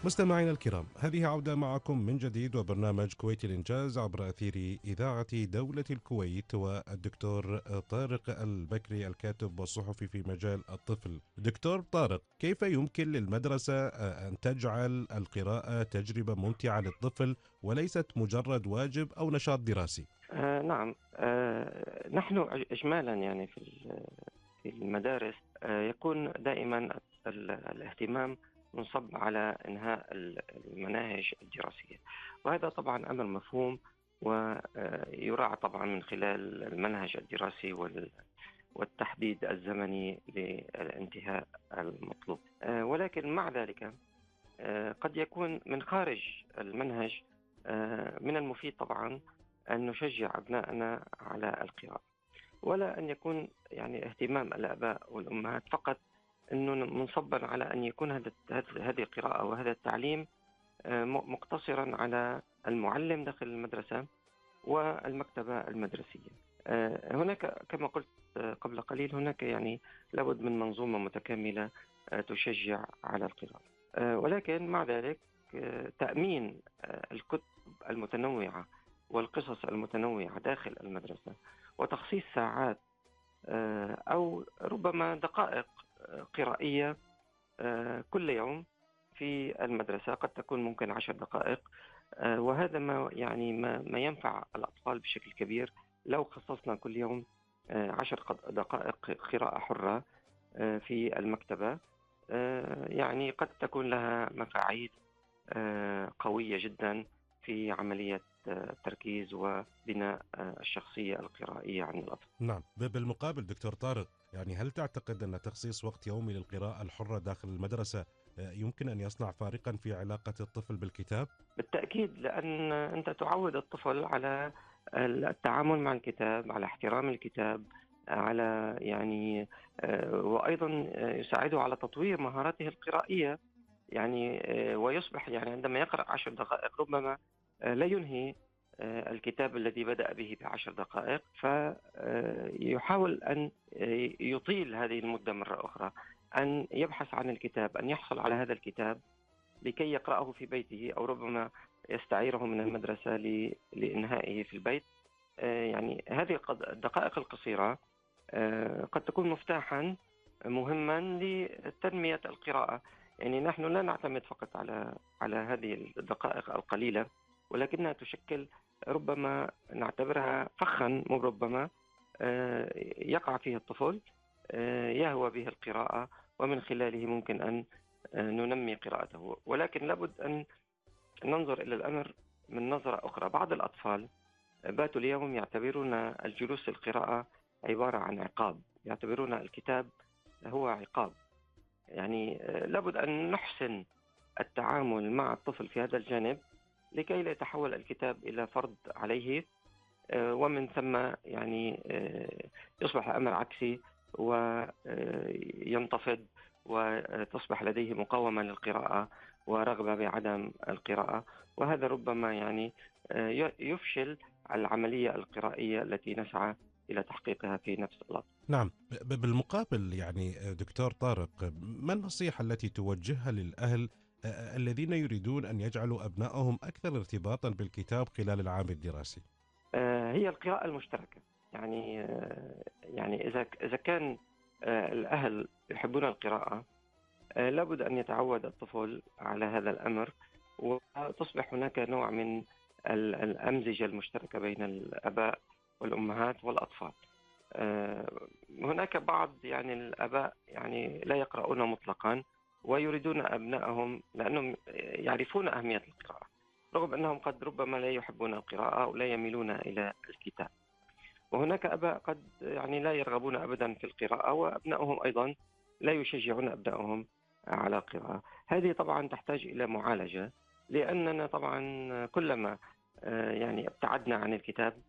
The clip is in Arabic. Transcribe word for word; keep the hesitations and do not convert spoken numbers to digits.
مستمعينا الكرام، هذه عودة معكم من جديد وبرنامج كويتي الإنجاز عبر أثير إذاعة دولة الكويت، والدكتور طارق البكري الكاتب والصحفي في مجال الطفل. دكتور طارق، كيف يمكن للمدرسة أن تجعل القراءة تجربة ممتعة للطفل وليست مجرد واجب أو نشاط دراسي؟ آه نعم. آه نحن إجمالا يعني في في المدارس آه يكون دائما ال- الاهتمام منصب على إنهاء ال- المناهج الدراسية، وهذا طبعا أمر مفهوم ويراعى طبعا من خلال المنهج الدراسي وال- والتحديد الزمني للانتهاء المطلوب. آه ولكن مع ذلك آه، قد يكون من خارج المنهج. آه، من المفيد طبعا أن نشجع أبنائنا على القراءة، ولا أن يكون يعني اهتمام الآباء والأمهات فقط أنه منصبا على أن يكون هذا هذه القراءة وهذا التعليم آه، م- مقتصرا على المعلم داخل المدرسة والمكتبة المدرسية. آه، هناك كما قلت آه، قبل قليل، هناك يعني لابد من منظومة متكاملة آه، تشجع على القراءة. آه، ولكن مع ذلك آه، تأمين آه، الكتب المتنوعة والقصص المتنوعة داخل المدرسة، وتخصيص ساعات آه، أو ربما دقائق آه، قرائية آه، كل يوم في المدرسة. قد تكون ممكن عشر دقائق، آه، وهذا ما يعني ما, ما ينفع الأطفال بشكل كبير. لو خصصنا كل يوم آه، عشر قد- دقائق قراءة حرة آه، في المكتبة، آه، يعني قد تكون لها مفاعيل آه، قوية جدا في عملية آه، التركيز وبناء آه، الشخصية القرائية عند الأطفال. نعم. ب- بالمقابل دكتور طارق، يعني هل تعتقد أن تخصيص وقت يومي للقراءة الحرة داخل المدرسة آه، يمكن أن يصنع فارقا في علاقة الطفل بالكتاب؟ بالتأكيد، لأن أنت تعود الطفل على التعامل مع الكتاب، على احترام الكتاب، على يعني آه، وأيضا آه، يساعده على تطوير مهاراته القرائية. يعني آه، ويصبح يعني عندما يقرأ عشر دقائق ربما آه، لا ينهي آه، الكتاب الذي بدأ به بعشر دقائق، فيحاول أن آه، يطيل هذه المدة مرة أخرى، أن يبحث عن الكتاب، أن يحصل على هذا الكتاب لكي يقرأه في بيته، أو ربما يستعيره من المدرسة ل- لإنهائه في البيت. آه، يعني هذه القد- الدقائق القصيرة آه، قد تكون مفتاحا مهما لتنمية القراءة. يعني نحن لا نعتمد فقط على على هذه الدقائق القليلة، ولكنها تشكل، ربما نعتبرها فخا ربما آه، يقع فيه الطفل، آه، يهوى به القراءة، ومن خلاله ممكن أن آه، ننمي قراءته. ولكن لابد أن ننظر إلى الأمر من نظرة أخرى. بعض الأطفال باتوا اليوم يعتبرون الجلوس للقراءة عبارة عن عقاب، يعتبرون الكتاب هو عقاب. يعني آه، لابد أن نحسن التعامل مع الطفل في هذا الجانب لكي لا يتحول الكتاب إلى فرض عليه، آه، ومن ثم يعني آه، يصبح الأمر عكسي وينتفض، وتصبح لديه مقاومة للقراءة ورغبة بعدم القراءة، وهذا ربما يعني آه، ي- يفشل العملية القرائية التي نسعى إلى تحقيقها في نفس الوقت. نعم. ب- بالمقابل يعني دكتور طارق، ما النصيحة التي توجهها للأهل آه، الذين يريدون أن يجعلوا أبنائهم أكثر ارتباطا بالكتاب خلال العام الدراسي؟ آه، هي القراءة المشتركة. يعني آه، يعني إذا إذا كان آه، الأهل يحبون القراءة، آه، لابد أن يتعود الطفل على هذا الأمر، وتصبح هناك نوع من ال- الأمزجة المشتركة بين الآباء والأمهات والأطفال. آه، هناك بعض يعني الآباء يعني لا يقرؤون مطلقا، ويريدون أبنائهم لأنهم يعرفون أهمية القراءة، رغم أنهم قد ربما لا يحبون القراءة ولا يميلون إلى الكتاب. وهناك آباء قد يعني لا يرغبون أبدا في القراءة، وأبنائهم أيضا لا يشجعون أبنائهم على القراءة. هذه طبعا تحتاج إلى معالجة، لأننا طبعا كلما آه، يعني ابتعدنا عن الكتاب